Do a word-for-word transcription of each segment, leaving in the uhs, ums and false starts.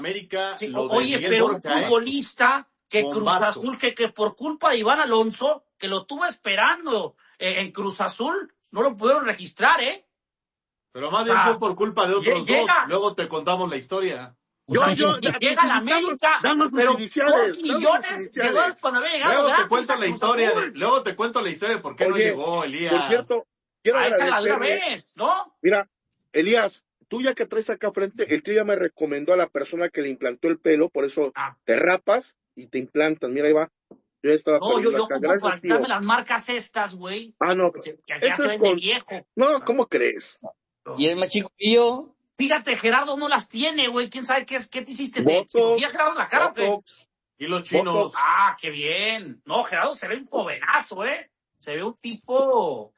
América, sí, lo de oye, Miguel pero Borja, un futbolista ¿eh? que Bombazo. Cruz Azul, que, que por culpa de Iván Alonso, que lo tuvo esperando eh, en Cruz Azul, no lo pudieron registrar, ¿eh? Pero más O bien sea, fue por culpa de otros llega, dos. Luego te contamos la historia. o sea, Yo, yo, llega tus a la iniciales, América, danos tus pero iniciales, dos danos tus millones de iniciales. dólares cuando había llegado Luego te gratis cuento a la Cruz historia de, Azul. luego te cuento la historia de por qué no Oye, llegó, Elías. por cierto, quiero Ah, échala de una agradecerle. vez, ¿no? Mira, Elías, tú ya que traes acá frente, el tío ya me recomendó a la persona que le implantó el pelo, por eso Ah, te rapas y te implantan. Mira, ahí va. Yo ya estaba no, yo, perdiendo yo acá. ocupo Gracias, para tío. quitarme las marcas estas, güey. Ah, no, Que acá eso se es ven de con... viejo. No, ¿cómo crees? Y es más chico que yo. Fíjate, Gerardo no las tiene, güey. ¿Quién sabe qué es? ¿Qué te hiciste? ¿Te cirugía, Botox, Gerardo, la cara o qué? Botox, Y los chinos. Botox. Ah, qué bien. No, Gerardo se ve un jovenazo, ¿eh? Se ve un tipo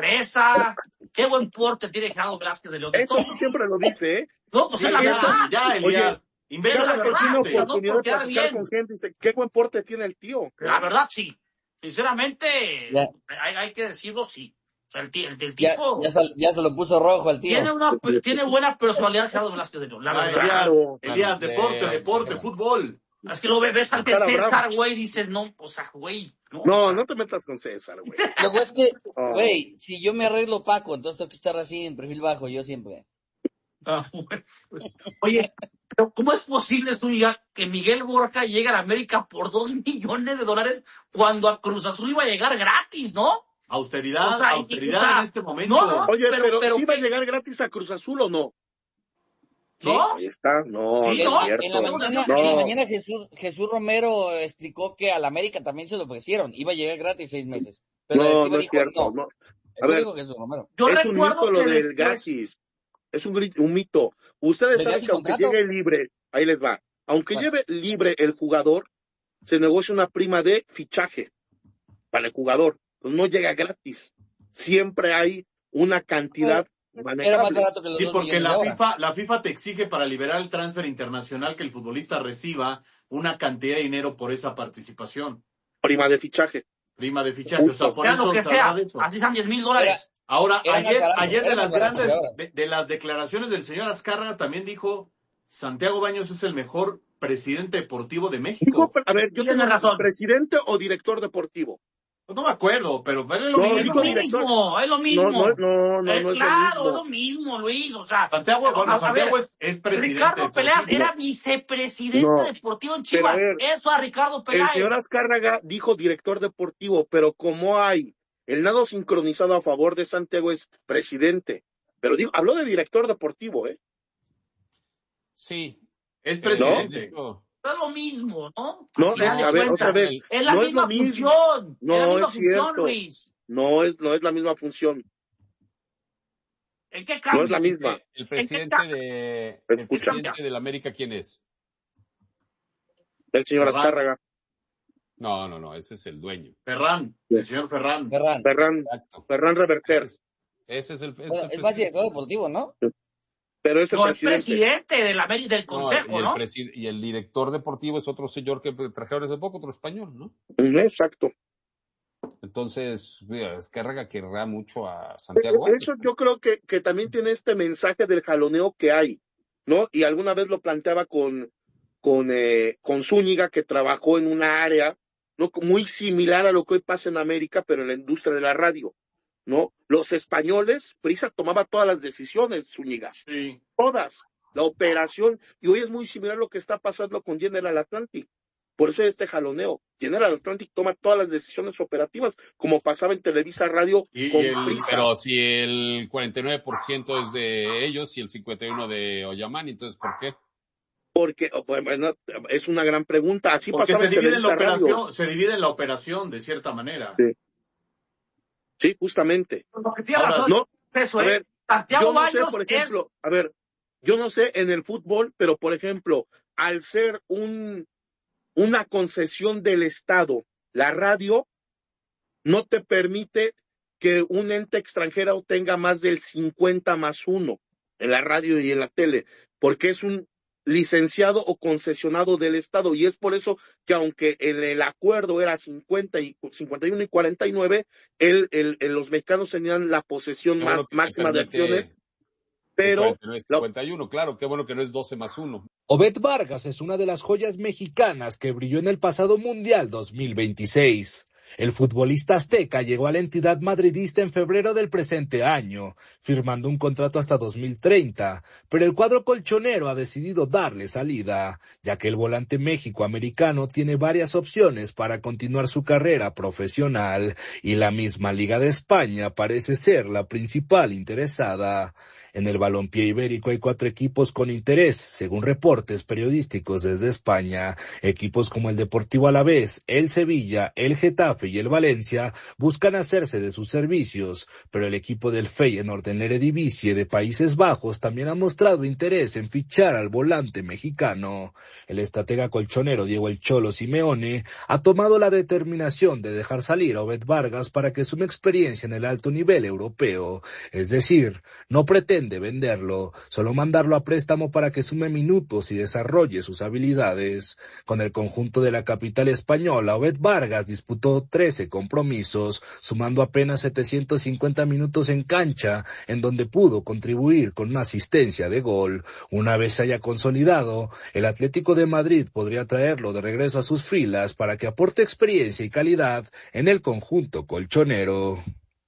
fresa. Qué buen porte tiene Gerardo Velázquez de León. De Eso todos. sí siempre lo dice, ¿eh? No, pues Sí, es la ya, verdad. ya, Elías. Inventa la Cada que verdad, tiene o sea, no oportunidad por de quedar platicar bien. con gente, dice, qué buen porte tiene el tío. La verdad, sí. Sinceramente, Ya. hay, hay que decirlo, sí. O sea, el, ti- el, el Ya, tipo ya, se, ya se lo puso rojo al tío. tiene una tiene buena personalidad Gerardo Velázquez de León, la Ah, verdad. Elías, Claro. Elías, Claro, deporte, de- deporte, de- fútbol. Es que lo ves al de Cara brava. César, güey, dices, no, o sea, güey, no. No, no te metas con César, güey. Luego es que, Oh. güey, si yo me arreglo Paco, entonces tengo que estar así en perfil bajo, yo siempre. Ah, bueno. Oye, pero ¿cómo es posible, Zúñiga, que Miguel Borja llegue a la América por dos millones de dólares cuando a Cruz Azul iba a llegar gratis, ¿no? Austeridad, O sea, y- austeridad o sea, en este momento. no, no, Oye, pero- pero, pero ¿sí va a ¿qué? llegar gratis a Cruz Azul o no? ¿Sí? ¿No? Ahí está, no, Sí, no ¿no? es cierto. En la No, mañana, no. en la mañana Jesús, Jesús Romero explicó que a la América también se lo ofrecieron. Iba a llegar gratis seis meses. Pero el No, tipo no es dijo, cierto. no. No. A Eso ver, dijo Jesús Romero. Yo es un recuerdo mito lo que del después... gratis. Es un, gri- un mito. Ustedes Venía saben sin que aunque contrato. llegue libre, ahí les va. Aunque Bueno. lleve libre el jugador, se negocia una prima de fichaje para el jugador. Pues no llega gratis. Siempre hay una cantidad Era más manejable. barato que los Sí, dos porque millones la de ahora. FIFA, la FIFA te exige para liberar el transfer internacional que el futbolista reciba una cantidad de dinero por esa participación. Prima de fichaje. Prima de fichaje. O sea, Justo. por sea eso lo que se sea, habla de eso. así sean diez mil dólares. Ahora, Era más ayer, barato, ayer de era las más barato grandes, que ahora. de, de las declaraciones del señor Azcárraga también dijo, Santiago Baños es el mejor presidente deportivo de México. Dijo, a ver, yo Tiene tengo razón. presidente o director deportivo. No me acuerdo, pero es lo No, mismo. Es dijo lo director. mismo, es lo No, mismo. no, no, no, Eh, no es claro, lo es lo mismo. mismo, Luis. O sea, Santiago, bueno, a- a Santiago ver, es, es presidente Ricardo Peláez deportivo. era vicepresidente No. deportivo en Pero a Chivas. ver, Eso a Ricardo El Peláez. señor Azcárraga dijo director deportivo, pero como hay el nado sincronizado a favor de Santiago es presidente. Pero digo, habló de director deportivo, ¿eh? Sí. Es Eh, presidente. de hecho, Es lo mismo, ¿no? No, Al final es, de a ver, cuentas, otra vez, Es la no es misma lo mismo. función. No, es la misma es función, cierto. Luis. No es, no es la misma función, ¿En qué no cambia? es la misma. el presidente de el Escucha. presidente de la América, ¿quién es? El señor Ferran. Azcárraga, No, no, no, ese es el dueño. Ferran, el señor Ferran. Ferran. Ferran, Exacto. Ferran Reverter, Ese es, ese es el, ese Bueno, es el es más presidente. director deportivo, ¿no? pero es el No, es presidente. presidente del, Ameri- del No, consejo, y el, ¿no? presi- y el director deportivo es otro señor que trajeron hace poco, otro español, ¿no? No, exacto. Entonces, mira, Azcárraga querrá mucho a Santiago. Eso yo creo que, que también tiene este mensaje del jaloneo que hay, ¿no? Y alguna vez lo planteaba con, con, eh, con Zúñiga, que trabajó en una área, ¿no? Muy similar a lo que hoy pasa en América, pero en la industria de la radio, ¿no? Los españoles, Prisa tomaba todas las decisiones, Zúñiga, Sí. todas, la operación, y hoy es muy similar a lo que está pasando con General Atlantic. Por eso hay este jaloneo. General Atlantic toma todas las decisiones operativas, como pasaba en Televisa Radio Y- con y el- Prisa. Pero si el cuarenta y nueve por ciento es de ellos y el cincuenta y uno por ciento de Oyamani, entonces, ¿por qué? Porque, bueno, es una gran pregunta. Así Porque pasaba se en divide en la Televisa Radio. operación, se divide en la operación de cierta manera. Sí. Sí, justamente. Porque tiene Ahora, razón, No, eso, a ¿eh? ver, Santiago yo no sé, Baños por ejemplo, es... a ver, yo no sé en el fútbol, pero por ejemplo, al ser un una concesión del Estado, la radio no te permite que un ente extranjero tenga más del cincuenta más uno en la radio y en la tele, porque es un licenciado o concesionado del Estado, y es por eso que aunque en el acuerdo era cincuenta y cincuenta y uno y cuarenta y nueve, el, el, el, los mexicanos tenían la posesión Qué má, bueno que te máxima de permite acciones, el pero cuarenta y nueve, la- cincuenta y uno, claro, qué bueno que no es doce más uno. Obed Vargas es una de las joyas mexicanas que brilló en el pasado Mundial dos mil veintiséis. El futbolista azteca llegó a la entidad madridista en febrero del presente año, firmando un contrato hasta dos mil treinta, pero el cuadro colchonero ha decidido darle salida, ya que el volante méxico-americano tiene varias opciones para continuar su carrera profesional, y la misma Liga de España parece ser la principal interesada. En el balompié ibérico hay cuatro equipos con interés, según reportes periodísticos desde España. Equipos como el Deportivo Alavés, el Sevilla, el Getafe y el Valencia buscan hacerse de sus servicios, pero el equipo del Feyenoord en la Eredivisie de Países Bajos también ha mostrado interés en fichar al volante mexicano. El estratega colchonero Diego El Cholo Simeone ha tomado la determinación de dejar salir a Obed Vargas para que sume experiencia en el alto nivel europeo, es decir, no pretende de venderlo, solo mandarlo a préstamo para que sume minutos y desarrolle sus habilidades. Con el conjunto de la capital española, Obed Vargas disputó trece compromisos, sumando apenas setecientos cincuenta minutos en cancha, en donde pudo contribuir con una asistencia de gol. Una vez se haya consolidado, el Atlético de Madrid podría traerlo de regreso a sus filas para que aporte experiencia y calidad en el conjunto colchonero.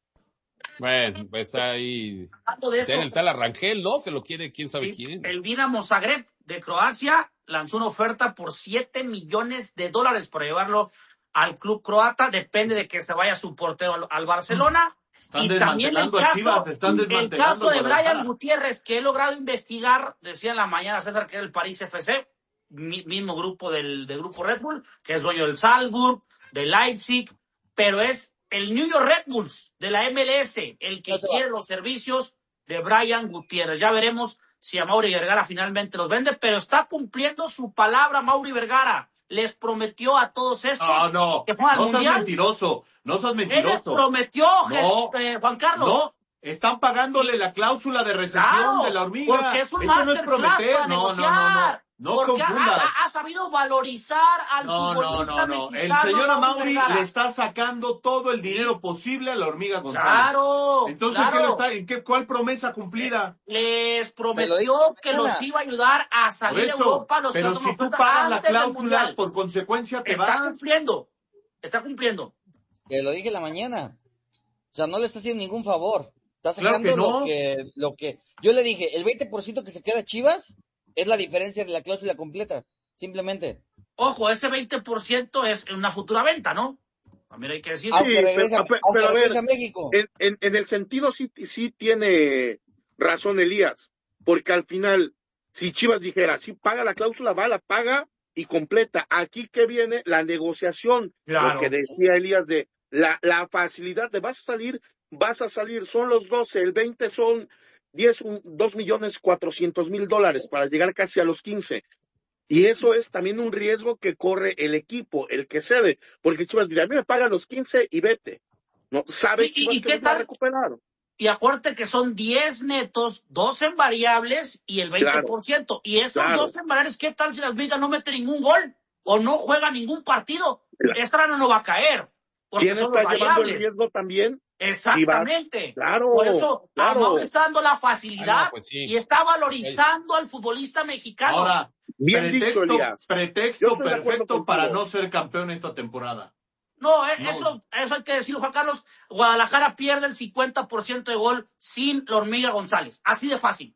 Bueno, pues ahí de eso, el tal Arrangel, ¿no? Que lo quiere, quién sabe quién. El Dinamo Zagreb de Croacia lanzó una oferta por siete millones de dólares para llevarlo al club croata. Depende de que se vaya su portero al, al Barcelona. Están y también el caso, Chivas, están el caso de Brian Gutiérrez, que he logrado investigar, decía en la mañana César que era el París F C, mismo grupo del, del grupo Red Bull, que es dueño del Salzburg, del Leipzig, pero es el New York Red Bulls de la M L S, el que quiere los servicios de Brian Gutiérrez. Ya veremos si a Mauri Vergara finalmente los vende, pero está cumpliendo su palabra Mauri Vergara. Les prometió a todos estos no, no, que fueron al no Mundial. Seas mentiroso, no seas mentiroso. Él les prometió, no, eh, Juan Carlos. No, están pagándole la cláusula de recesión claro, de la hormiga. Porque es un Eso no es prometer. para no, negociar. no, no, no. No porque confundas. Ha, ha, ha sabido valorizar al no, futbolista no, no, no. mexicano. El señor Amauri Vergara. le está sacando todo el dinero posible a la hormiga González. Claro. Entonces, claro. ¿qué le está, ¿en qué, cuál promesa cumplida? Les prometió que los iba a ayudar a salir de Europa. Los pero si tú pagas la cláusula, por consecuencia te está vas. Está cumpliendo. Está cumpliendo. Te lo dije en la mañana. O sea, no le está haciendo ningún favor. Está sacando claro que no. lo que, lo que, yo le dije, el veinte por ciento que se queda Chivas es la diferencia de la cláusula completa, simplemente. Ojo, ese veinte por ciento es una futura venta, ¿no? También hay que decir. Sí, regresa, pero, pero a ver, a México. En, en, en el sentido sí, sí tiene razón Elías, porque al final, si Chivas dijera, sí paga la cláusula, va, la paga y completa. Aquí que viene la negociación, claro. Lo que decía Elías de la, la facilidad de vas a salir, vas a salir, son los doce, el veinte son diez, dos millones cuatrocientos mil dólares para llegar casi a los quince. Y eso es también un riesgo que corre el equipo, el que cede, porque Chivas diría, a mí me pagan los quince y vete. No sabe sí, Chivas ¿y que qué no va a recuperar. Y acuérdate que son diez netos, dos en variables y el veinte por ciento. Claro, y esos claro. dos en variables, ¿qué tal si las Vigas no mete ningún gol o no juega ningún partido? Claro. Esa rana no va a caer. ¿Quién está llevando el riesgo también? Exactamente. Claro. Por eso, claro. Amado está dando la facilidad ah, no, pues sí. y está valorizando sí. al futbolista mexicano. Ahora, bien pretexto, dicho, Elías. pretexto perfecto para no ser campeón esta temporada. No, eh, no, eso, eso hay que decirlo, Juan Carlos. Guadalajara pierde el cincuenta por ciento de gol sin la hormiga González. Así de fácil.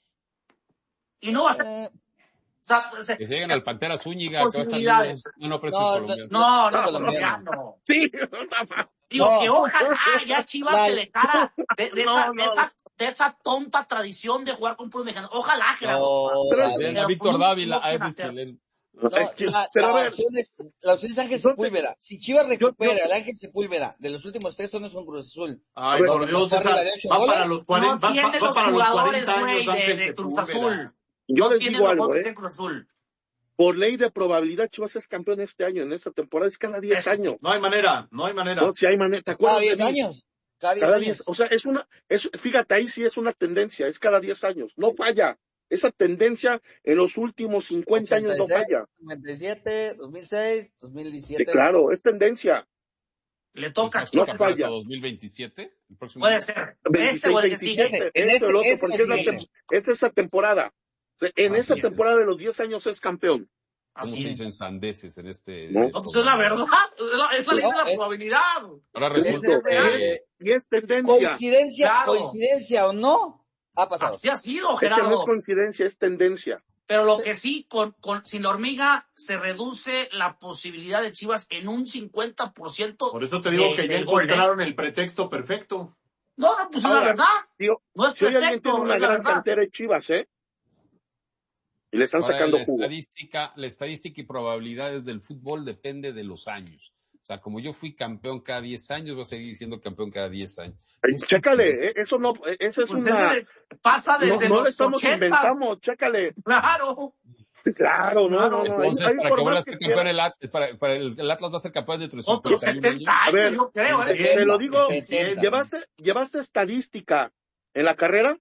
Y no va a ser... Eh, O sea, se, que se lleguen al Pantera Zúñiga, posibilidades. Que va a estar no, no, no, no, no, no, no, colombiano. Sí. Digo, no. que ojalá ya Chivas Vale. se dejara de, de, esa, No, no. de, esa, de esa tonta tradición de jugar con puros mexicanos. Ojalá, Gerardo. No, Pero- vale. Bien, a Víctor Dávila, a ese hacer. chileno. No, Es que- la, pero la a ver, opción es, la opción es Ángel yo te- Sepúlveda. Si Chivas yo- recupera yo- al Ángel Sepúlveda de los últimos tres torneos con Cruz Azul, Ay, ver, por donde Dios, fue esa, arriba de ocho va goles, para los No cuarenta, va, tiene va los para los jugadores, cuarenta güey, años de, Ángel de Cruz Sepúlveda. Azul. yo No les tiene digo los algo, jugadores ¿eh? de Cruz Azul. Por ley de probabilidad, Chivas es campeón este año, en esta temporada, es cada diez Eso sí. años. No hay manera, no hay manera. No, si hay manera, ¿te acuerdas cada diez de mí? años. Cada diez Cada años. diez, o sea, es una, es, fíjate, ahí sí es una tendencia, es cada diez años, no falla. Esa tendencia en los últimos cincuenta años no falla. noventa y siete, dos mil seis, dos mil Sí, diecisiete. claro, es tendencia. Le toca. Pues, no ¿hasta campeón falla. hasta dos mil veintisiete? El próximo Puede año. ser. veintiséis, Este o el que sigue. veintisiete, En eso, este- el otro, este porque es, la sigue. tem- es esa temporada. En Así esta es. temporada de los diez años es campeón. ¿Cómo Así se es. dicen sandeces en este? No. No, pues es la verdad, es la, es la ley No, de la es- probabilidad. Ahora Es resulta este, que eh, Y es tendencia. coincidencia, Claro. coincidencia o no, ha pasado. Así ha sido, Es que no es Gerardo. coincidencia, es tendencia. Pero lo que sí, con, con, sin la hormiga se reduce la posibilidad de Chivas en un cincuenta por ciento. Por eso te digo de- que ya del gol, ¿eh? encontraron el pretexto perfecto. No, no, pues es la Ahora, verdad. Tío, No es si hoy alguien pretexto, tiene una es la gran verdad. cantera de Chivas, ¿eh? Y le están ahora sacando la jugo. estadística, la estadística y probabilidades del fútbol depende de los años. O sea, como yo fui campeón cada diez años, voy a seguir siendo campeón cada diez años. Ay, Es Chécale, estupidez. ¿eh? Eso no, eso es Pues una... desde- pasa No, desde no le los estamos ochentas. inventamos, chécale. Claro. Claro, no, no, no. Ahí, Entonces, ahí para por que vuelva a más que ser campeón quiera. el Atlas, para, para el, el Atlas va a ser campeón dentro de Otros cincuenta y un setenta años. A ver, años, yo creo, ¿eh? sí. Te lo digo, setenta. ¿llevaste, llevaste estadística en la carrera?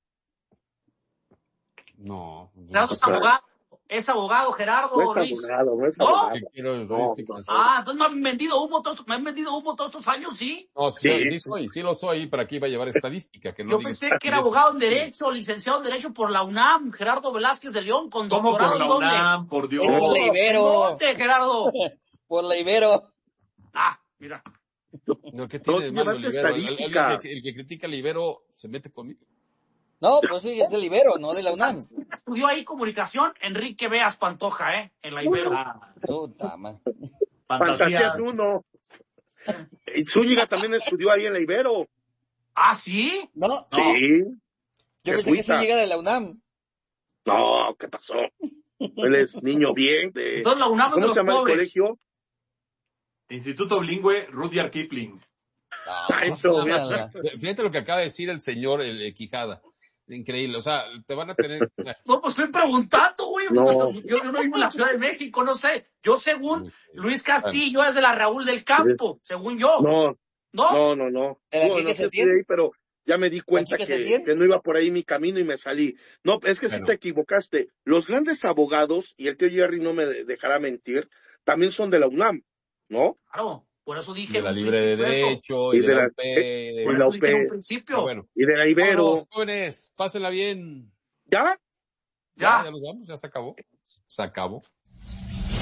No. Gerardo es abogado. Es abogado, Gerardo, No es Luis. abogado, no es ¿No? abogado. ¿Qué quiero No, estadísticas? no. Ah, entonces me han vendido humo todos, me han vendido humo todos estos años, ¿sí? No, sí, Sí. sí soy, sí lo soy, pero aquí va a llevar estadística, que no Yo digas pensé que era estupidez. abogado en Derecho, licenciado en Derecho por la UNAM, Gerardo Velázquez de León, con ¿Cómo doctorado por la en dónde? UNAM? Por Dios. Es por la ¿En Ibero, dónde, Gerardo? por la Ibero. Ah, mira. No, ¿qué No, tiene de malo llevaste el Ibero? El- el- estadística. El, que, el que critica al Ibero se mete conmigo. No, pues sí, es el Ibero, no de la UNAM. Estudió ahí comunicación Enrique Beas Pantoja, ¿eh? En la Ibero. Puta, man. Fantasía. Fantasías uno. Y Zúñiga también estudió ahí en la Ibero. ¿Ah, sí? No, No. Sí. yo pensé que sí Jesuita. llega de la UNAM. No, ¿qué pasó? Él es niño bien. De... Entonces la UNAM es de ¿Cómo los se llama el pobres. colegio? Instituto Bilingüe Rudyard Kipling. No, Eso, cámara. Fíjate lo que acaba de decir el señor el, el Quijada. Increíble, o sea, te van a tener... No, pues estoy preguntando, güey. No. Yo, yo no vivo en la Ciudad de México, no sé. Yo, según Luis Castillo, es de la Raúl del Campo, según yo. No, ¿No? no, no, no. ¿El No, Enrique no sé Setién? si ahí, pero ya me di cuenta ¿Enrique que, Setién? que no iba por ahí mi camino y me salí. No, es que sí Bueno. te equivocaste. Los grandes abogados, y el tío Jerry no me dejará mentir, también son de la UNAM, ¿no? Claro, por eso dije De la un libre de principio eso. derecho Y y de de la- la U P. Por y eso la dije en U P. un principio. Bueno, Y de la Ibero. vámonos, jóvenes, pásenla bien. ¿Ya? Ya, Ya. ya nos vamos, ya se acabó. Se acabó.